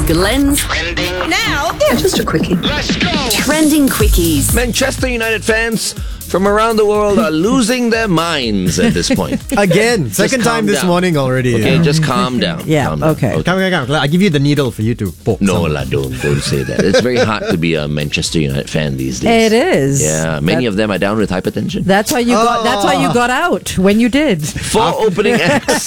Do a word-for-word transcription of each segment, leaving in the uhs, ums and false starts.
Glenn's Trending now. Yeah, just a quickie. Let's go. Trending quickies. Manchester United fans from around the world are losing their minds at this point. Again, second calm time this down. morning already. Okay, yeah. just calm down. Yeah, calm down. okay. Come, come, come. I give you the needle for you to poke. No, someone. la, don't, don't say that. It's very hard to be a Manchester United fan these days. It is. Yeah, many That- of them are down with hypertension. That's why you got. That's why you got out when you did. Four opening acts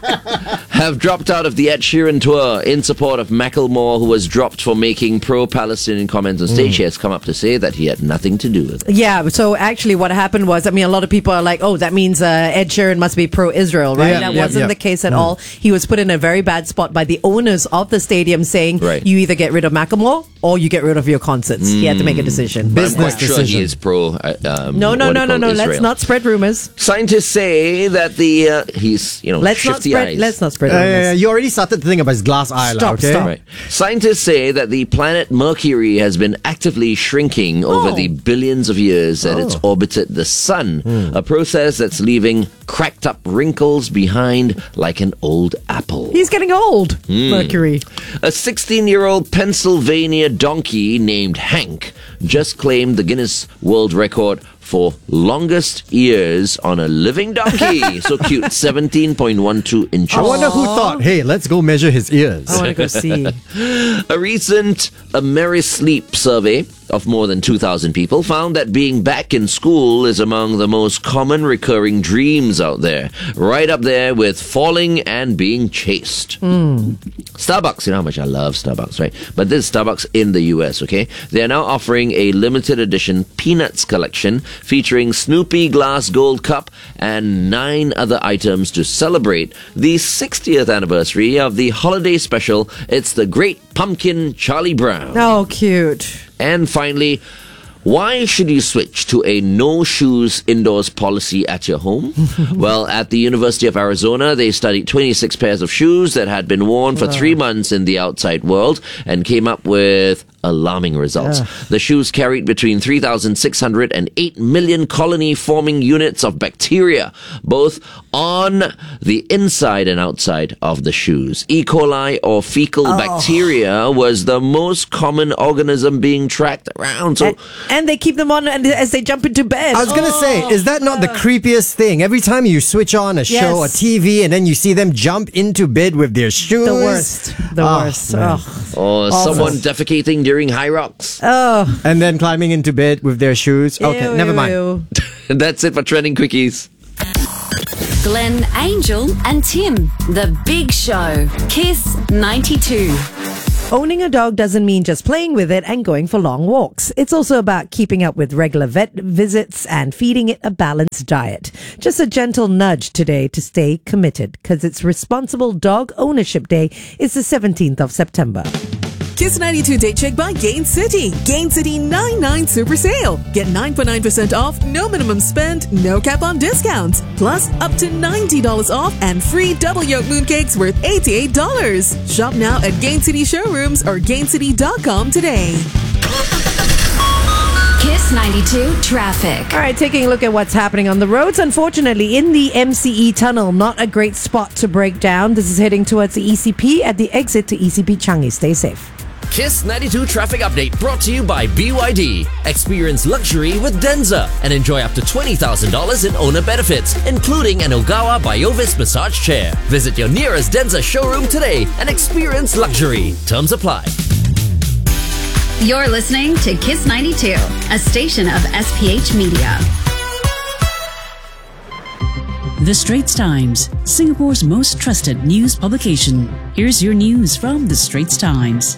have dropped out of the Ed Sheeran tour in support of Macklemore, who was dropped for making pro-Palestinian comments on stage. He has come up to say that he had nothing to do with it. Yeah. So actually, what happened was, I mean, a lot of people are like, "Oh, that means uh, Ed Sheeran must be pro-Israel, right?" Yeah, that yeah, wasn't yeah. the case at all. He was put in a very bad spot by the owners of the stadium, saying, Right. "You either get rid of Macklemore or you get rid of your concerts." He had to make a decision. I'm Business quite sure decision. he is pro. Uh, um, No, no, what do no, you no, call no. it, Let's Israel. not spread rumors. Scientists say that the uh, he's you know Let's not shifty spread. eyes. Let's not spread Uh, rumors. yeah, yeah, you already started to think about his glass eye. Stop, lah, okay? stop. Right. Scientists say that the planet Mercury has been actively shrinking over Oh. the billions of years that it's orbited the sun, a process that's leaving cracked up wrinkles behind like an old apple. He's getting old. Mercury. A sixteen-year-old Pennsylvania donkey named Hank just claimed the Guinness World Record for longest ears on a living donkey. So cute, seventeen point one two inches. I wonder who thought, hey, let's go measure his ears. I want to go see. A recent AmeriSleep survey of more than two thousand people found that being back in school is among the most common recurring dreams out there. Right up there with falling and being chased. Starbucks, you know how much I love Starbucks, right? But this is Starbucks in the U S, okay? They're now offering a limited edition Peanuts collection featuring Snoopy glass gold cup and nine other items to celebrate the sixtieth anniversary of the holiday special. It's the Great Pumpkin Charlie Brown. Oh, cute. And finally, why should you switch to a no shoes indoors policy at your home? Well, at the University of Arizona, they studied twenty-six pairs of shoes that had been worn for three months in the outside world and came up with alarming results. The shoes carried between three thousand six hundred and eight million colony-forming units of bacteria, both on the inside and outside of the shoes. E. coli or fecal bacteria was the most common organism being tracked around. So And, and they keep them on and- as they jump into bed. I was going to say, is that not the creepiest thing? Every time you switch on a show, Yes. a T V, and then you see them jump into bed with their shoes. The worst. The Ah, worst. man. Oh. or someone defecating during high rocks. Oh. And then climbing into bed with their shoes. Okay, Ew, never ew, mind. ew. And that's it for Trending Quickies. Glenn, Angel, and Tim. The Big Show. Kiss ninety-two. Owning a dog doesn't mean just playing with it and going for long walks. It's also about keeping up with regular vet visits and feeding it a balanced diet. Just a gentle nudge today to stay committed, because it's Responsible Dog Ownership Day. It's the seventeenth of September. Kiss ninety-two Date Check by Gain City. Gain City ninety-nine Super Sale. Get nine point nine percent off, no minimum spend, no cap on discounts. Plus, up to ninety dollars off and free double yolk mooncakes worth eighty-eight dollars. Shop now at Gain City showrooms or gain city dot com today. Kiss ninety-two traffic. All right, taking a look at what's happening on the roads. Unfortunately, in the M C E tunnel, not a great spot to break down. This is heading towards the E C P at the exit to E C P Changi. Stay safe. Kiss ninety-two traffic update brought to you by B Y D. Experience luxury with Denza and enjoy up to twenty thousand dollars in owner benefits, including an Ogawa Biovis massage chair. Visit your nearest Denza showroom today and experience luxury. Terms apply. You're listening to Kiss ninety-two, a station of S P H Media. The Straits Times, Singapore's most trusted news publication. Here's your news from The Straits Times.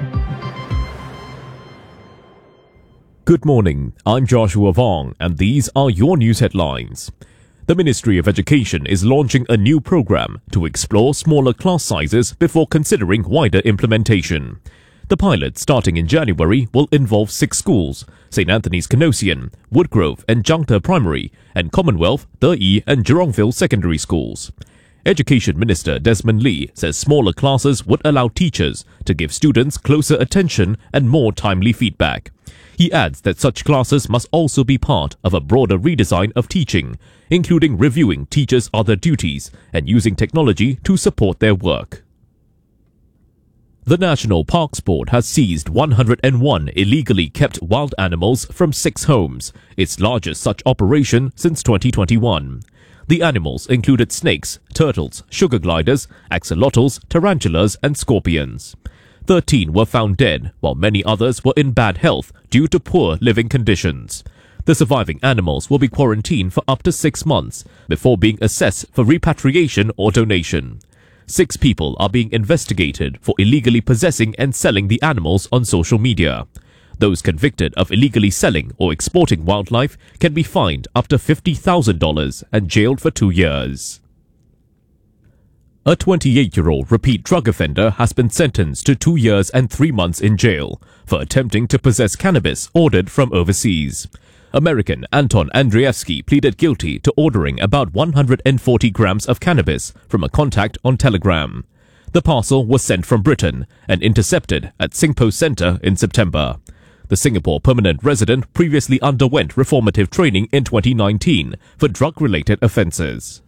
Good morning, I'm Joshua Vong, and these are your news headlines. The Ministry of Education is launching a new program to explore smaller class sizes before considering wider implementation. The pilot, starting in January, will involve six schools: Saint Anthony's Canossian, Woodgrove and Jangta Primary, and Commonwealth, Deyi and Jurongville Secondary Schools. Education Minister Desmond Lee says smaller classes would allow teachers to give students closer attention and more timely feedback. He adds that such classes must also be part of a broader redesign of teaching, including reviewing teachers' other duties and using technology to support their work. The National Parks Board has seized one hundred one illegally kept wild animals from six homes, its largest such operation since twenty twenty-one. The animals included snakes, turtles, sugar gliders, axolotls, tarantulas and scorpions. Thirteen were found dead, while many others were in bad health due to poor living conditions. The surviving animals will be quarantined for up to six months before being assessed for repatriation or donation. Six people are being investigated for illegally possessing and selling the animals on social media. Those convicted of illegally selling or exporting wildlife can be fined up to fifty thousand dollars and jailed for two years. A twenty-eight-year-old repeat drug offender has been sentenced to two years and three months in jail for attempting to possess cannabis ordered from overseas. American Anton Andreevsky pleaded guilty to ordering about one hundred forty grams of cannabis from a contact on Telegram. The parcel was sent from Britain and intercepted at Singpost Center in September. The Singapore permanent resident previously underwent reformative training in twenty nineteen for drug-related offences.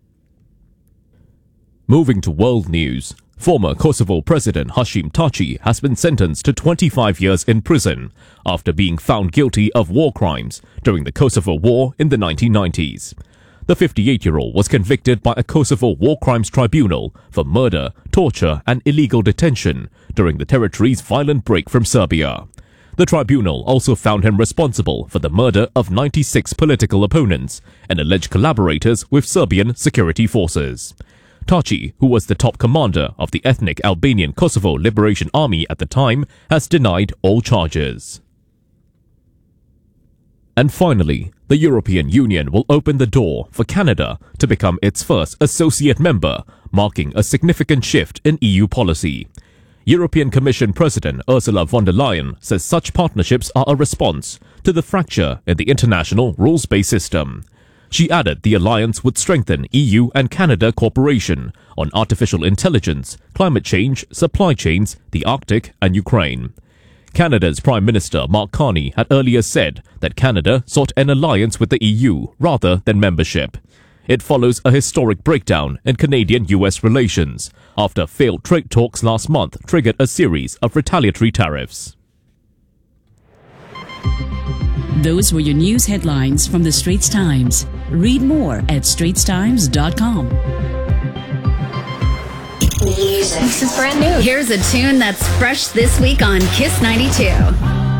Moving to world news, former Kosovo President Hashim Thaçi has been sentenced to twenty-five years in prison after being found guilty of war crimes during the Kosovo War in the nineteen nineties. The fifty-eight-year-old was convicted by a Kosovo War Crimes Tribunal for murder, torture and illegal detention during the territory's violent break from Serbia. The tribunal also found him responsible for the murder of ninety-six political opponents and alleged collaborators with Serbian security forces. Thaçi, who was the top commander of the ethnic Albanian Kosovo Liberation Army at the time, has denied all charges. And finally, the European Union will open the door for Canada to become its first associate member, marking a significant shift in E U policy. European Commission President Ursula von der Leyen says such partnerships are a response to the fracture in the international rules-based system. She added the alliance would strengthen E U and Canada cooperation on artificial intelligence, climate change, supply chains, the Arctic and Ukraine. Canada's Prime Minister Mark Carney had earlier said that Canada sought an alliance with the E U rather than membership. It follows a historic breakdown in Canadian-U S relations after failed trade talks last month triggered a series of retaliatory tariffs. Those were your news headlines from the Straits Times. Read more at straits times dot com. Music. This is brand new. Here's a tune that's fresh this week on Kiss ninety-two.